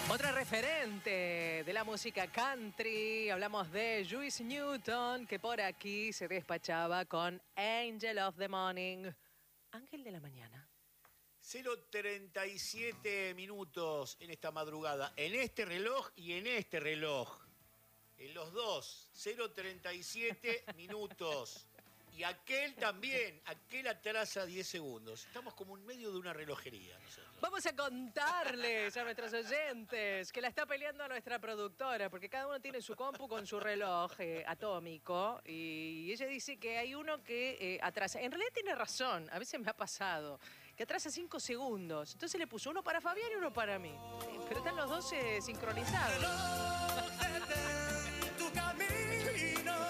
Otra referente de la música country, hablamos de Juice Newton, que por aquí se despachaba con Angel of the Morning, Ángel de la Mañana. 0:37 minutos en esta madrugada, en este reloj y en este reloj, en los dos, 0:37 minutos. Y aquel también, aquel atrasa 10 segundos. Estamos como en medio de una relojería nosotros. Vamos a contarles a nuestros oyentes que la está peleando a nuestra productora, porque cada uno tiene su compu con su reloj atómico, y ella dice que hay uno que atrasa. En realidad tiene razón, a veces me ha pasado, que atrasa 5 segundos. Entonces le puso uno para Fabián y uno para mí. Sí, pero están los dos sincronizados. Tu camino,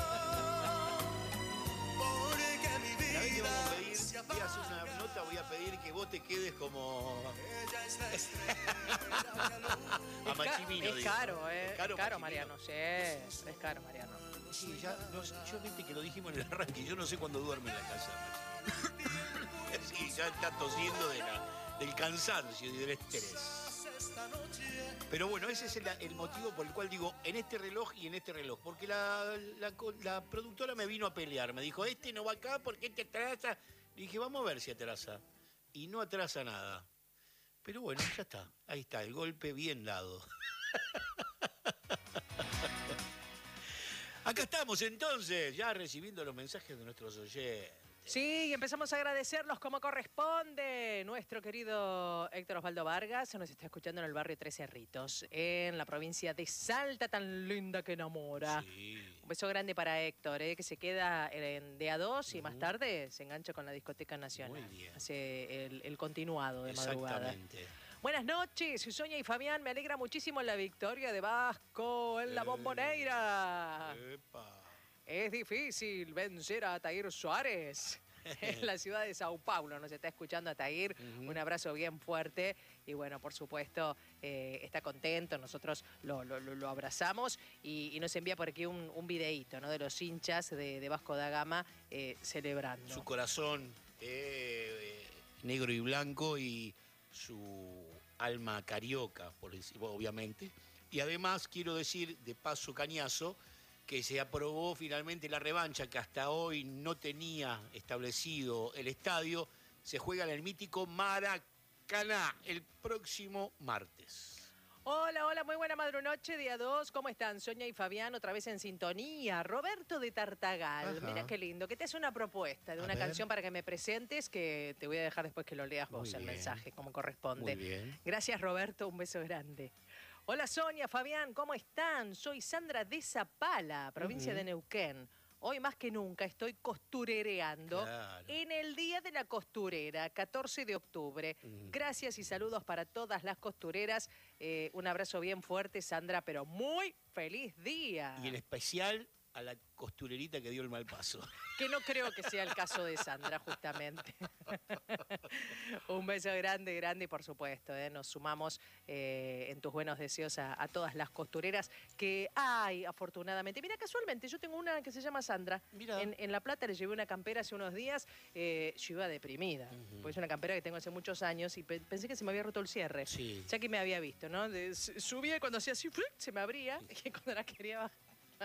porque mi vida ¿Sabés qué vamos a pedir? Voy a hacer una nota, voy a pedir que vos te quedes como a Machimino. Es caro, ¿eh? Es caro, Machimino. Mariano, sí. Es caro, Mariano. Sí, ya, yo viste que lo dijimos en el arranque, yo no sé cuándo duerme en la casa. Sí, ya está tosiendo del cansancio y del estrés. Pero bueno, ese es el motivo por el cual digo en este reloj y en este reloj. Porque la productora me vino a pelear. Me dijo, este no va acá porque este atrasa. Le dije, vamos a ver si atrasa. Y no atrasa nada. Pero bueno, ya está. Ahí está, el golpe bien dado. Acá estamos entonces, ya recibiendo los mensajes de nuestros oyentes. Sí, y empezamos a agradecerlos como corresponde. Nuestro querido Héctor Osvaldo Vargas nos está escuchando en el barrio Tres Cerritos, en la provincia de Salta, tan linda que enamora. Sí. Un beso grande para Héctor, que se queda de A2 y más tarde se engancha con la Discoteca Nacional. Muy bien. Hace el continuado de madrugada. Exactamente. Buenas noches, Sonia y Fabián. Me alegra muchísimo la victoria de Vasco en la Bombonera. Epa. Es difícil vencer a Atair Suárez en la ciudad de Sao Paulo. Nos está escuchando Atair. Un abrazo bien fuerte. Y bueno, por supuesto, está contento. Nosotros lo abrazamos. Y nos envía por aquí un videíto, ¿no?, de los hinchas de Vasco da Gama celebrando. Su corazón negro y blanco y su alma carioca, por decir, obviamente. Y además quiero decir, de paso cañazo, que se aprobó finalmente la revancha que hasta hoy no tenía establecido el estadio. Se juega en el mítico Maracaná el próximo martes. Hola, muy buena madrunoche, día 2. ¿Cómo están? Sonia y Fabián otra vez en sintonía. Roberto de Tartagal. Ajá. Mira qué lindo. Que te hace una propuesta de A una ver. canción para que me presentes, que te voy a dejar después que lo leas vos Muy el bien. mensaje, como corresponde. Muy bien. Gracias, Roberto. Un beso grande. Hola, Sonia, Fabián, ¿cómo están? Soy Sandra de Zapala, provincia de Neuquén. Hoy más que nunca estoy costurereando Claro. en el Día de la Costurera, 14 de octubre. Gracias y saludos para todas las costureras. Un abrazo bien fuerte, Sandra, pero muy feliz día. Y en especial a la costurerita que dio el mal paso. Que no creo que sea el caso de Sandra, justamente. Un beso grande, y por supuesto, nos sumamos en tus buenos deseos a todas las costureras que hay, afortunadamente. Mira, casualmente, yo tengo una que se llama Sandra. Mirá. En La Plata le llevé una campera hace unos días. Yo iba deprimida, porque es una campera que tengo hace muchos años y pensé que se me había roto el cierre. Sí. Ya que me había visto, ¿no? Subía y cuando hacía así, ¡flup!, se me abría, y cuando la quería bajar.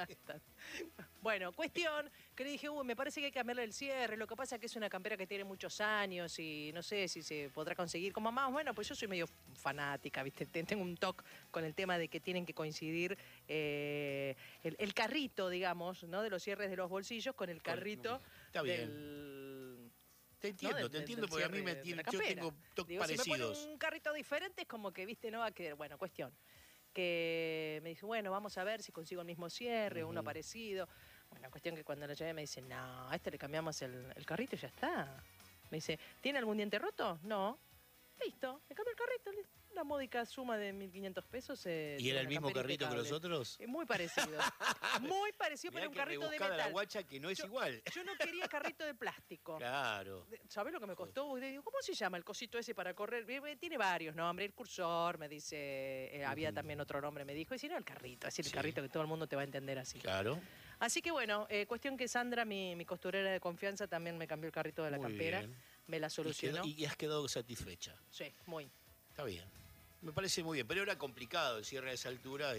Bueno, cuestión que le dije, me parece que hay que cambiarle el cierre. Lo que pasa es que es una campera que tiene muchos años y no sé si se podrá conseguir como más. Bueno, pues yo soy medio fanática, ¿viste? Tengo un toque con el tema de que tienen que coincidir el carrito, digamos, ¿no?, de los cierres de los bolsillos con el carrito Está bien. del... Te entiendo, ¿no?, te entiendo, porque a mí me tiene, yo tengo toques Si me parecidos. ponen un carrito diferente es como que, viste, no va a quedar. Bueno, cuestión. Que me dijo, bueno, vamos a ver si consigo el mismo cierre, uno parecido. Bueno, cuestión que cuando lo llevé me dice, no, a este le cambiamos el carrito y ya está. Me dice, ¿tiene algún diente roto? No. Listo, me cambio el carrito. Una módica suma de 1.500 pesos. ¿Y era el mismo carrito que los otros? Muy parecido. Muy parecido, Mirá pero un que carrito de rebuscada metal. la guacha que no es igual. Yo no quería carrito de plástico. Claro. ¿Sabés lo que me costó? Y digo, ¿cómo se llama el cosito ese para correr? Tiene varios nombres. El cursor, me dice. Había también otro nombre, me dijo. Y si no, el carrito. Es decir, el Sí. carrito que todo el mundo te va a entender así. Claro. Así que bueno, cuestión que Sandra, mi costurera de confianza, también me cambió el carrito de la Muy campera. bien. Me la solucionó. Y has quedado satisfecha. Sí, muy. Está bien. Me parece muy bien, pero era complicado el cierre a esa altura.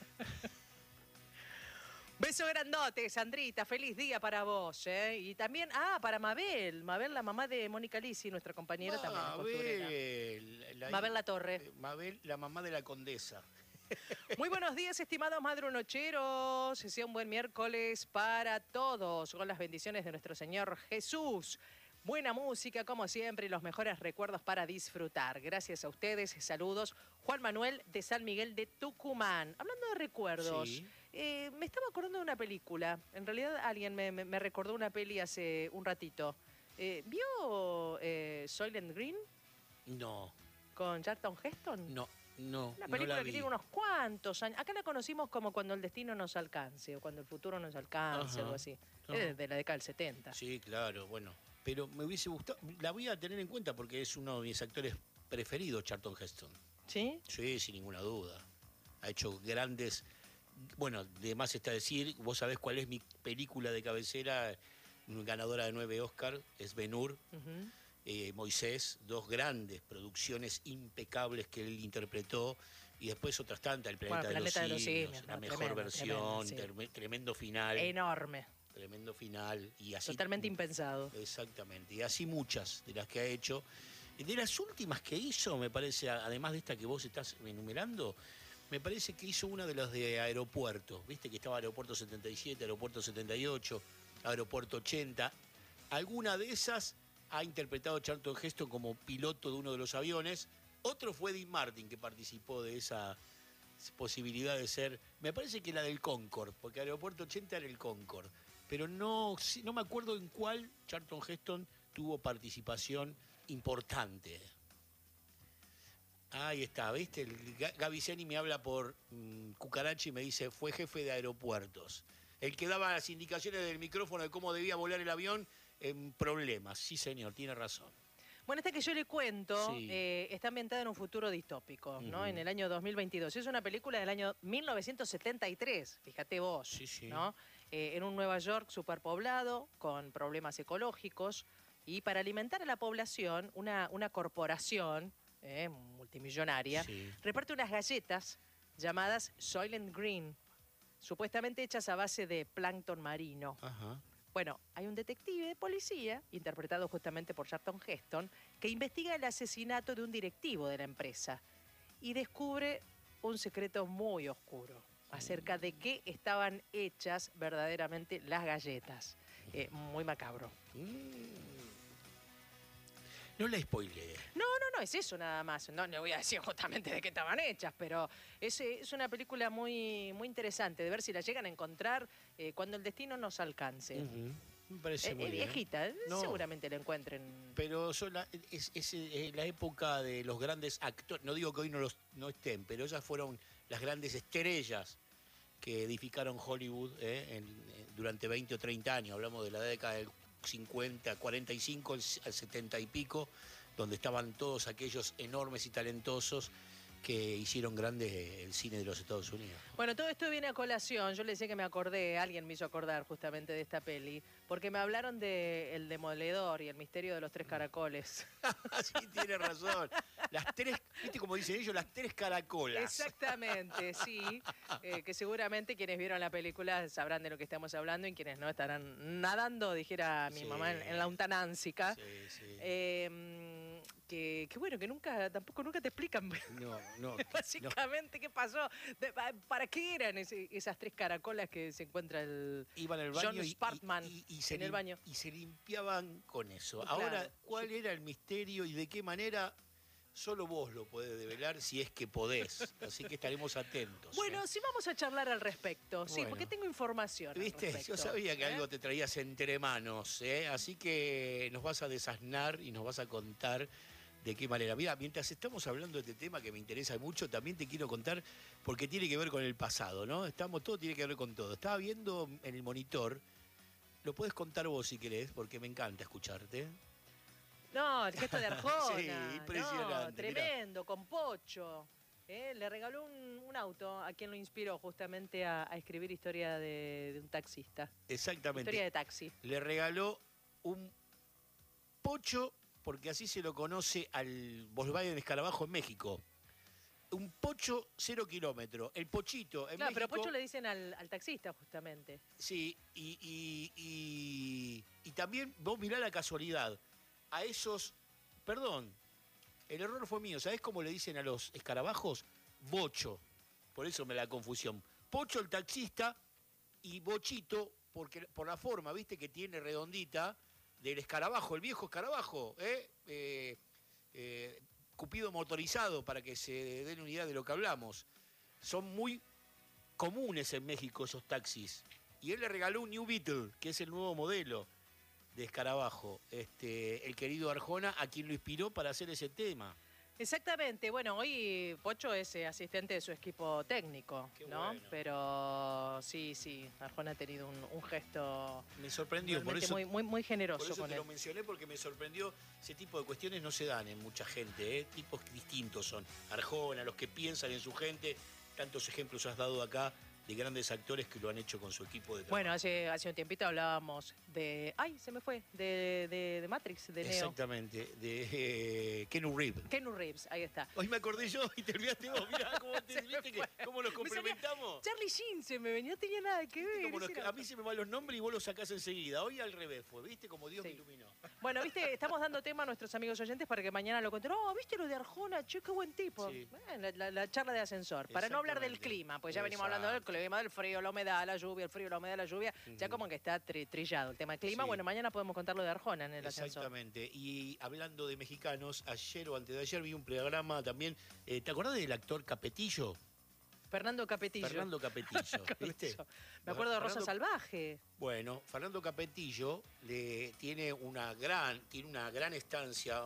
Beso grandote, Sandrita. Feliz día para vos. Y también, para Mabel. Mabel, la mamá de Mónica Lisi, nuestra compañera también. Costurera. Mabel La Torre. Mabel, la mamá de la condesa. Muy buenos días, estimados madrunocheros. Sea un buen miércoles para todos, con las bendiciones de nuestro Señor Jesús. Buena música, como siempre, y los mejores recuerdos para disfrutar. Gracias a ustedes, saludos. Juan Manuel de San Miguel de Tucumán. Hablando de recuerdos, Sí. me estaba acordando de una película. En realidad alguien me recordó una peli hace un ratito. ¿Vio Soylent Green No, con Charlton Heston? no. Una no película la que vi. tiene unos cuantos años. Acá la conocimos como Cuando el destino nos alcance, o Cuando el futuro nos alcance, Ajá. algo así. Ajá. Es de la década del 70. Sí, claro, bueno. Pero me hubiese gustado, la voy a tener en cuenta porque es uno de mis actores preferidos, Charlton Heston. ¿Sí? Sí, sin ninguna duda. Ha hecho grandes... Bueno, de más está decir, vos sabés cuál es mi película de cabecera, ganadora de 9 Oscar, es Ben-Hur. Ujú. Moisés, dos grandes producciones impecables que él interpretó, y después otras tantas, El Planeta, Bueno, Planeta de los Simios, la ¿no? mejor Tremendo, versión, tremendo, sí. tremendo final, Enorme. tremendo final, y así... Totalmente impensado. Exactamente, y así muchas de las que ha hecho. De las últimas que hizo, me parece, además de esta que vos estás enumerando, me parece que hizo una de las de aeropuertos, viste que estaba Aeropuerto 77, Aeropuerto 78, Aeropuerto 80, alguna de esas ha interpretado Charlton Heston como piloto de uno de los aviones. Otro fue Dean Martin, que participó de esa posibilidad de ser, me parece que la del Concorde, porque Aeropuerto 80 era el Concorde, pero no me acuerdo en cuál Charlton Heston tuvo participación importante. Ahí está, ¿viste? Gaviceni me habla por Cucaracha y me dice, fue jefe de aeropuertos. El que daba las indicaciones del micrófono de cómo debía volar el avión en problemas. Sí, señor, tiene razón. Bueno, esta que yo le cuento Sí. está ambientada en un futuro distópico, ¿no? Ujú. En el año 2022. Es una película del año 1973, fíjate vos, Sí, sí. ¿no? En un Nueva York superpoblado, con problemas ecológicos, y para alimentar a la población, una corporación multimillonaria Sí. reparte unas galletas llamadas Soylent Green, supuestamente hechas a base de plancton marino. Ajá. Bueno, hay un detective de policía, interpretado justamente por Charlton Heston, que investiga el asesinato de un directivo de la empresa y descubre un secreto muy oscuro acerca de qué estaban hechas verdaderamente las galletas. Muy macabro. No la spoileé. No, es eso nada más. No le voy a decir justamente de qué estaban hechas, pero es una película muy, muy interesante de ver si la llegan a encontrar cuando el destino nos alcance. Me parece muy Es bien. viejita, No. seguramente la encuentren. Pero es la época de los grandes actores. No digo que hoy no estén, pero esas fueron las grandes estrellas que edificaron Hollywood durante 20 o 30 años. Hablamos de la década del 50, 45 al 70 y pico, donde estaban todos aquellos enormes y talentosos que hicieron grande el cine de los Estados Unidos. Bueno, todo esto viene a colación. Yo le decía que me acordé, alguien me hizo acordar justamente de esta peli, porque me hablaron de El Demoledor y El Misterio de los Tres Caracoles. Sí, tiene razón. Las tres, ¿viste como dicen ellos? Las tres caracolas. Exactamente, sí. Que seguramente quienes vieron la película sabrán de lo que estamos hablando y quienes no estarán nadando, dijera mi Sí. mamá, en la untanánsica. Sí, sí. Que bueno, que tampoco nunca te explican No. básicamente qué pasó, para qué eran esas tres caracolas que se encuentra el Iban al baño John Spartman se en el baño. y se limpiaban con eso. Claro. Ahora, ¿cuál era el misterio y de qué manera? Solo vos lo podés develar si es que podés. Así que estaremos atentos. Bueno, sí vamos a charlar al respecto, sí, Bueno. porque tengo información al ¿Viste? respecto, Yo sabía que ¿eh? algo te traías entre manos, ¿eh? Así que nos vas a desasnar y nos vas a contar de qué manera. Mira, mientras estamos hablando de este tema que me interesa mucho, también te quiero contar porque tiene que ver con el pasado, ¿no? Todo tiene que ver con todo. Estaba viendo en el monitor, lo puedes contar vos si querés, porque me encanta escucharte. No, el gesto de Arjona. Sí, impresionante, No, tremendo, con Pocho. Le regaló un auto a quien lo inspiró justamente a escribir historia de un taxista. Exactamente. Historia de taxi. Le regaló un Pocho, porque así se lo conoce al Volkswagen Escarabajo en México. Pocho, 0 kilómetros. El Pochito en Claro, pero México... Pocho le dicen al taxista, justamente. Sí, y también vos mirá la casualidad. A esos... Perdón, el error fue mío. ¿Sabés cómo le dicen a los escarabajos? Bocho. Por eso me la confusión. Pocho el taxista y Bochito, porque, por la forma, viste, que tiene redondita del escarabajo, el viejo escarabajo, Cupido motorizado, para que se den una idea de lo que hablamos. Son muy comunes en México esos taxis. Y él le regaló un New Beetle, que es el nuevo modelo de escarabajo. El querido Arjona, a quien lo inspiró para hacer ese tema. Exactamente. Bueno, hoy Pocho es asistente de su equipo técnico, Qué ¿no? bueno. Pero sí, Arjona ha tenido un gesto Me sorprendió, por realmente eso, muy generoso por eso con te él. lo mencioné, porque me sorprendió. Ese tipo de cuestiones no se dan en mucha gente, tipos distintos son. Arjona, los que piensan en su gente, tantos ejemplos has dado acá de grandes actores que lo han hecho con su equipo de trabajo. Bueno, hace un tiempito hablábamos de... ¡Ay, se me fue! De Matrix, de Neo. Exactamente, de Keanu Reeves. Keanu Reeves, ahí está. Hoy me acordé yo y te olvidaste vos. Mirá cómo, ¿viste cómo nos Me salía complementamos. Charlie Sheen se me venía, no tenía nada que ver. Como ese era a mí se me van los nombres y vos los sacás enseguida. Hoy al revés fue, ¿viste? Como Dios Sí. me iluminó. Bueno, viste, estamos dando tema a nuestros amigos oyentes para que mañana lo cuenten. Oh, ¿viste lo de Arjona? Che, qué buen tipo. Sí. Bueno, la charla de ascensor. Para no hablar del Exactamente. clima, pues ya venimos hablando del clima, del frío, la humedad, la lluvia, el frío, la humedad, la lluvia. Ya como que está trillado el tema del clima. Sí. Bueno, mañana podemos contar lo de Arjona en el ascensor. Exactamente. Y hablando de mexicanos, ayer o antes de ayer vi un programa también. ¿Te acordás del actor Capetillo? Fernando Capetillo. Fernando Capetillo, ¿viste? Me acuerdo de Rosa Fernando- Salvaje. Bueno, Fernando Capetillo tiene una gran estancia,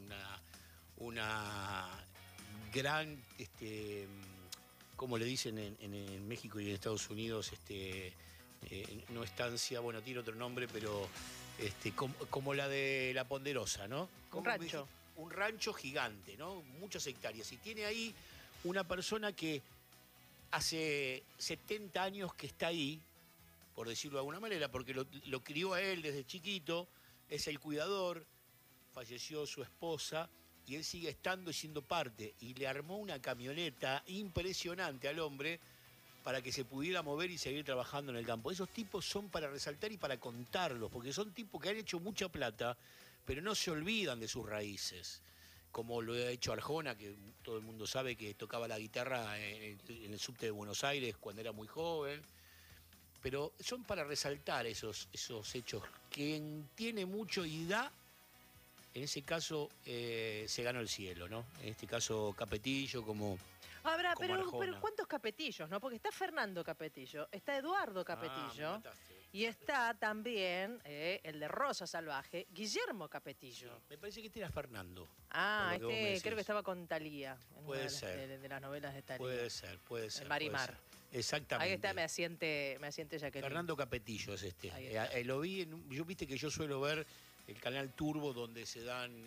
una gran, ¿cómo le dicen en México y en Estados Unidos? No estancia, bueno, tiene otro nombre, pero como la de La Ponderosa, ¿no? Un rancho. Un rancho gigante, ¿no? Muchas hectáreas. Y tiene ahí una persona que hace 70 años que está ahí, por decirlo de alguna manera, porque lo crió a él desde chiquito, es el cuidador, falleció su esposa y él sigue estando y siendo parte. Y le armó una camioneta impresionante al hombre para que se pudiera mover y seguir trabajando en el campo. Esos tipos son para resaltar y para contarlos, porque son tipos que han hecho mucha plata, pero no se olvidan de sus raíces. Como lo ha hecho Arjona, que todo el mundo sabe que tocaba la guitarra en el subte de Buenos Aires cuando era muy joven. Pero son para resaltar esos hechos. Quien tiene mucho y da, en ese caso se ganó el cielo, ¿no? En este caso Capetillo como Habrá, como pero Arjona. ¿cuántos Capetillos, no? Porque está Fernando Capetillo, está Eduardo me Capetillo mataste. y está también el de Rosa Salvaje, Guillermo Capetillo. Me parece que este era Fernando. Ah, por lo que vos me decís. creo que estaba con Talía, en Puede una de las- ser. de las novelas de Talía. Puede ser. El Marimar. puede ser. Exactamente. Ahí está, me asiente Jacqueline. Fernando Capetillo es este. Ahí está. Lo vi yo viste que yo suelo ver el canal Turbo donde se dan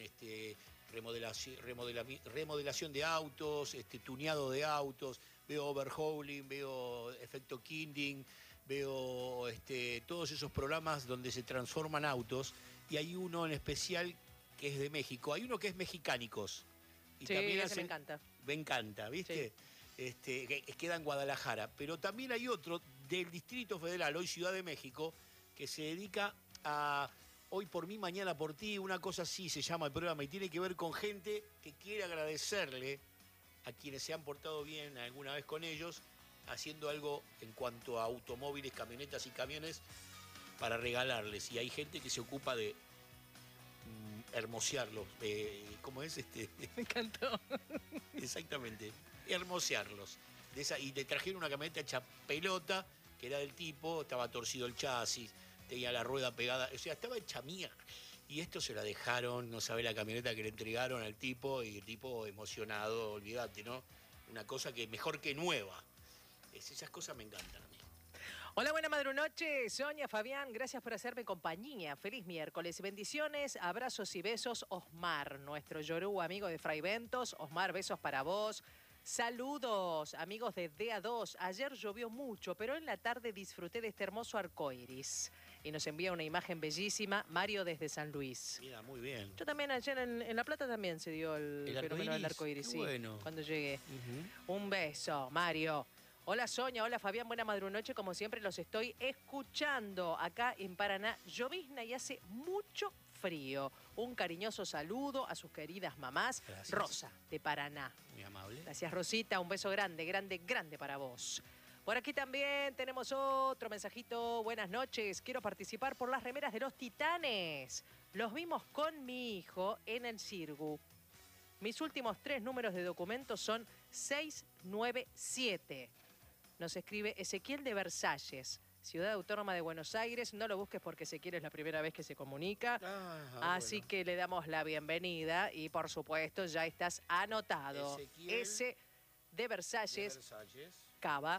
remodelación de autos, tuneado de autos, veo overhauling, veo efecto Kinding, veo todos esos programas donde se transforman autos y hay uno en especial que es de México, hay uno que es Mexicánicos. Y Sí, también ese me encanta. Me encanta, ¿viste? Que queda en Guadalajara. Pero también hay otro del Distrito Federal, hoy Ciudad de México, que se dedica a Hoy por mí, mañana por ti, una cosa así se llama el programa, y tiene que ver con gente que quiere agradecerle a quienes se han portado bien alguna vez con ellos, haciendo algo en cuanto a automóviles, camionetas y camiones para regalarles. Y hay gente que se ocupa de hermosearlos. ¿Cómo es? Me encantó. Exactamente, hermosearlos. Y le trajeron una camioneta hecha pelota, que era del tipo, estaba torcido el chasis, tenía la rueda pegada, o sea, estaba hecha mía. Y esto se la dejaron, no sabe la camioneta que le entregaron al tipo, y el tipo emocionado, olvídate, ¿no? Una cosa que mejor que nueva. Esas cosas me encantan a mí. Hola, buena madrunoche, Sonia, Fabián, gracias por hacerme compañía. Feliz miércoles, bendiciones, abrazos y besos. Osmar, nuestro Yoruba amigo de Fray Ventos. Osmar, besos para vos. Saludos, amigos de DA2. Ayer llovió mucho, pero en la tarde disfruté de este hermoso arcoiris. y nos envía una imagen bellísima. Mario desde San Luis. Mira, muy bien. Yo también ayer en La Plata también se dio el fenómeno del arco iris, arcoíris, qué sí, bueno. cuando llegué. Ujú. Un beso, Mario. Hola Sonia, hola Fabián, buena madrunoche, como siempre los estoy escuchando acá en Paraná. Llovizna y hace mucho frío. Un cariñoso saludo a sus queridas mamás. Gracias. Rosa, de Paraná. Muy amable. Gracias Rosita, un beso grande, grande, grande para vos. Por aquí también tenemos otro mensajito. Buenas noches, quiero participar por las remeras de los Titanes. Los vimos con mi hijo en el Cirgu. Mis últimos 3 números de documentos son 697. Nos escribe Ezequiel de Versalles, Ciudad Autónoma de Buenos Aires. No lo busques porque Ezequiel es la primera vez que se comunica. Así Bueno. que le damos la bienvenida y por supuesto ya estás anotado. Ezequiel S de Versalles, Versalles. Cava,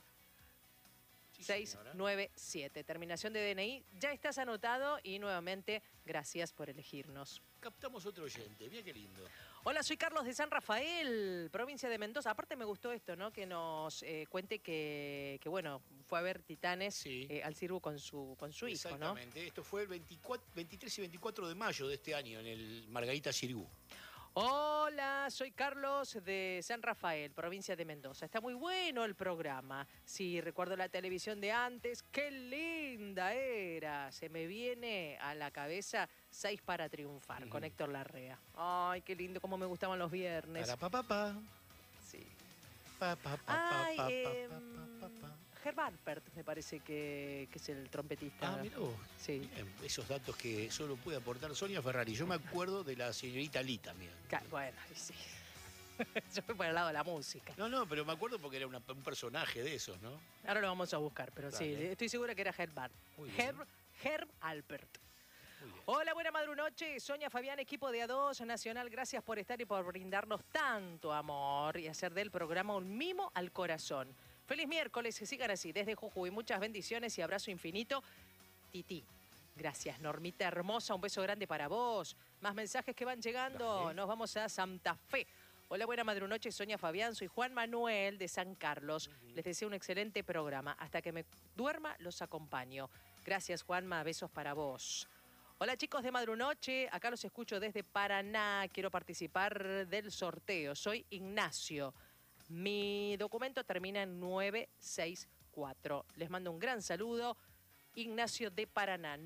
Sí, señora. 697. Terminación de DNI. Ya estás anotado y nuevamente gracias por elegirnos. Captamos otro oyente. Mira qué lindo. Hola, soy Carlos de San Rafael, provincia de Mendoza. Aparte me gustó esto, ¿no? Que nos cuente que, bueno, fue a ver Titanes Sí. al Cirgu con su hijo, ¿no? Exactamente. Esto fue el 23 y 24 de mayo de este año en el Margarita Xirgu. Hola, soy Carlos de San Rafael, provincia de Mendoza. Está muy bueno el programa. Sí, recuerdo la televisión de antes. ¡Qué linda era! Se me viene a la cabeza 6 para triunfar, con Héctor Larrea. Ay, qué lindo, cómo me gustaban los viernes. Para pa, pa. Sí. Pa, pa, pa, Ay, pa, pa, pa, pa, pa. Herb Alpert me parece que es el trompetista. Ah, mirá vos. Sí. Bien, esos datos que solo puede aportar Sonia Ferrari. Yo me acuerdo de la señorita Lee también. Bueno, sí. Yo fui por el lado de la música. No, pero me acuerdo porque era un personaje de esos, ¿no? Ahora lo vamos a buscar, pero sí, Dale. estoy segura que era Muy bien. Herb Alpert. Muy bien. Hola, buena madrunoche. Sonia Fabián, equipo de A2 Nacional, gracias por estar y por brindarnos tanto amor y hacer del programa un mimo al corazón. Feliz miércoles, que sigan así. Desde Jujuy, muchas bendiciones y abrazo infinito. Titi. Gracias, Normita hermosa. Un beso grande para vos. Más mensajes que van llegando. Dale. Nos vamos a Santa Fe. Hola, buena madrunoche, Sonia Fabián. Soy Juan Manuel de San Carlos. Les deseo un excelente programa. Hasta que me duerma, los acompaño. Gracias, Juanma. Besos para vos. Hola, chicos de Madrunoche. Acá los escucho desde Paraná. Quiero participar del sorteo. Soy Ignacio. Mi documento termina en 964. Les mando un gran saludo. Ignacio de Paraná,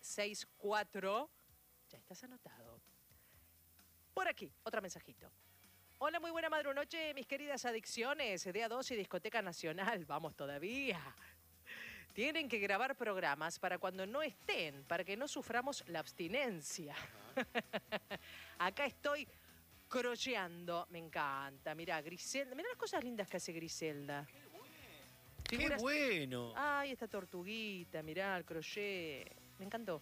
964. Ya estás anotado. Por aquí, otro mensajito. Hola, muy buena madrunoche, mis queridas adicciones de A2 y Discoteca Nacional. Vamos todavía. Tienen que grabar programas para cuando no estén, para que no suframos la abstinencia. Acá estoy crocheando. Me encanta. Mirá, Griselda. Mirá las cosas lindas que hace Griselda. ¡Qué Figuras- bueno! Ay, esta tortuguita, mirá, el crochet. Me encantó.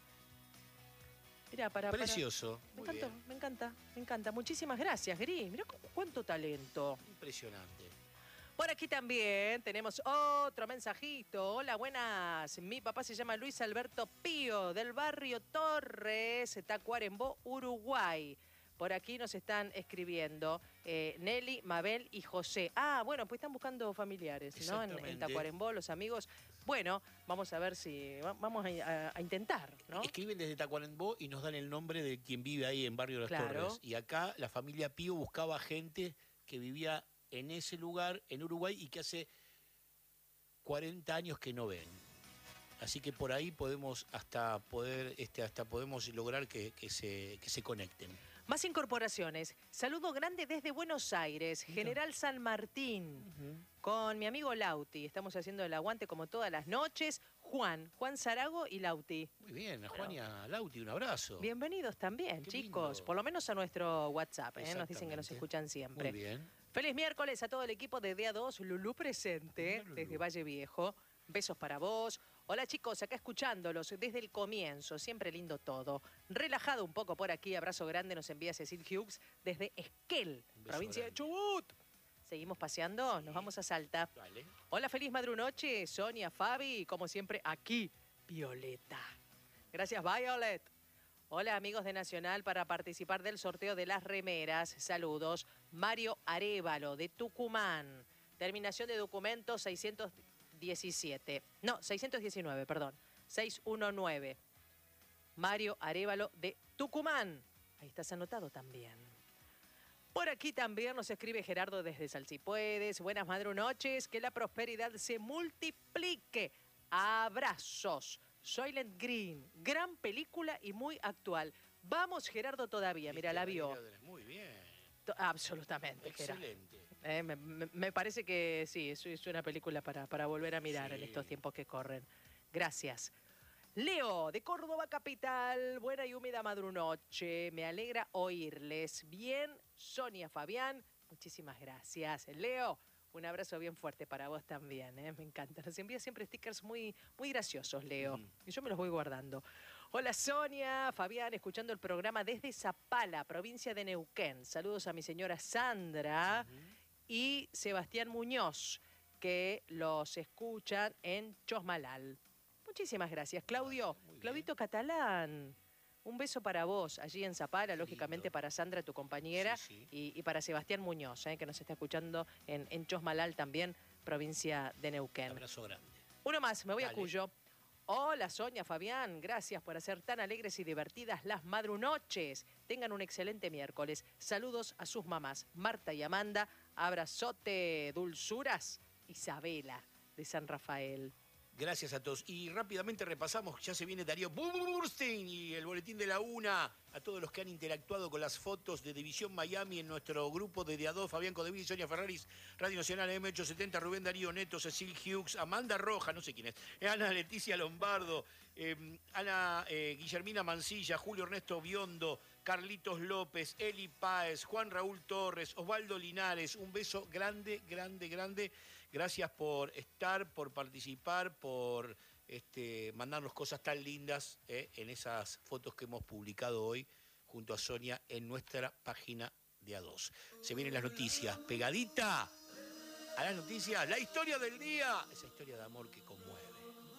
Mirá, para. Precioso. Me Muy encantó, bien. me encanta, me encanta. Muchísimas gracias, Gris. Mirá cuánto talento. Impresionante. Por aquí también tenemos otro mensajito. Hola, buenas. Mi papá se llama Luis Alberto Pío, del barrio Torres, Tacuarembó, Uruguay. Por aquí nos están escribiendo Nelly, Mabel y José. Ah, bueno, pues están buscando familiares, ¿no? En Exactamente. Tacuarembó, los amigos. Bueno, vamos a ver si... Vamos a intentar, ¿no? Escriben desde Tacuarembó y nos dan el nombre de quien vive ahí en Barrio Las Claro. Torres. Y acá la familia Pío buscaba gente que vivía en ese lugar, en Uruguay, y que hace 40 años que no ven. Así que por ahí podemos hasta podemos lograr que se conecten. Más incorporaciones. Saludo grande desde Buenos Aires, General San Martín. Con mi amigo Lauti. Estamos haciendo el aguante como todas las noches. Juan Zarago y Lauti. Muy bien, a Juan y a Lauti, un abrazo. Bienvenidos también, Qué chicos. lindo. Por lo menos a nuestro WhatsApp. Nos dicen que nos Exactamente. escuchan siempre. Muy bien. Feliz miércoles a todo el equipo de DA2, Lulú presente, Hola, Lulú. desde Valle Viejo. Besos para vos. Hola chicos, acá escuchándolos desde el comienzo, siempre lindo todo. Relajado un poco por aquí, abrazo grande nos envía Cecil Hughes desde Esquel, Un beso provincia grande. de Chubut. Seguimos paseando, nos vamos a Salta. Dale. Hola, feliz madrunoche, Sonia, Fabi, como siempre aquí, Violeta. Gracias, Violet. Hola, amigos de Nacional, para participar del sorteo de las remeras. Saludos. Mario Arévalo, de Tucumán. Terminación de documentos 617. No, 619, perdón. 619. Mario Arévalo de Tucumán. Ahí estás anotado también. Por aquí también nos escribe Gerardo desde Salsipuedes. Buenas madrunoches, que la prosperidad se multiplique. Abrazos. Soylent Green, gran película y muy actual. Vamos, Gerardo, todavía. Mira, la vio. Muy bien. Absolutamente, Gerardo. Excelente. Me parece que sí, es una película para volver a mirar en estos tiempos que corren. Gracias. Leo, de Córdoba Capital, buena y húmeda madrunoche, me alegra oírles. Bien, Sonia Fabián, muchísimas gracias. Leo, un abrazo bien fuerte para vos también, me encanta. Nos envía siempre stickers muy graciosos, Leo, y yo me los voy guardando. Hola Sonia, Fabián, escuchando el programa desde Zapala, provincia de Neuquén. Saludos a mi señora Sandra y Sebastián Muñoz, que los escuchan en Chosmalal. Muchísimas gracias, Claudio. Claudito Catalán, un beso para vos allí en Zapala, lógicamente para Sandra, tu compañera, y para Sebastián Muñoz, que nos está escuchando en Chosmalal también, provincia de Neuquén. Un abrazo grande. Uno más, me voy a Cuyo. Hola Sonia, Fabián, gracias por hacer tan alegres y divertidas las madrunoches. Tengan un excelente miércoles. Saludos a sus mamás, Marta y Amanda. Abrazote, dulzuras. Isabela, de San Rafael. Gracias a todos. Y rápidamente repasamos, ya se viene Darío Burstein y el boletín de la una. A todos los que han interactuado con las fotos de División Miami en nuestro grupo de A2, Fabián Codeville, Sonia Ferraris, Radio Nacional M870, Rubén Darío Neto, Cecil Hughes, Amanda Roja, no sé quién es, Ana Leticia Lombardo, Ana Guillermina Mancilla, Julio Ernesto Biondo, Carlitos López, Eli Páez, Juan Raúl Torres, Osvaldo Linares. Un beso grande, grande, grande. Gracias por estar, por participar, por mandarnos cosas tan lindas en esas fotos que hemos publicado hoy junto a Sonia en nuestra página de A2. Se vienen las noticias. Pegadita a las noticias, la historia del día. Esa historia de amor que conmueve.